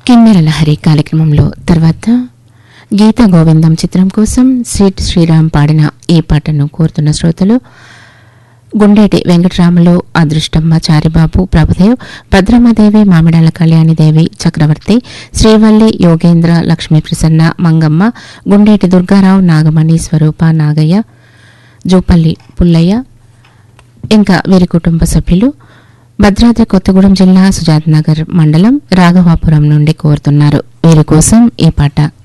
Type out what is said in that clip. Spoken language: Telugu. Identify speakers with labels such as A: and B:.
A: కిన్నెర లహరి కార్యక్రమంలో తర్వాత గీత గోవిందం చిత్రం కోసం సిడ్ శ్రీరామ్ పాడిన ఈ పాటను కోరుతున్న శ్రోతలు గుండేటి వెంకటరాములు, అదృష్టమ్మ, చారిబాబు, ప్రభుదేవ్, భద్రమ్మదేవి, మామిడాల కళ్యాణిదేవి, చక్రవర్తి, శ్రీవల్లి, యోగేంద్ర, లక్ష్మీ ప్రసన్న, మంగమ్మ, గుండేటి దుర్గారావు, నాగమణి, స్వరూప, నాగయ్య, జూపల్లి పుల్లయ్య, ఇంకా వీరి కుటుంబ సభ్యులు భద్రాద్రి కొత్తగూడెం జిల్లా సుజాత్ నగర్ మండలం రాఘవాపురం నుండి కోరుతున్నారు. వీరి కోసం ఈ పాట.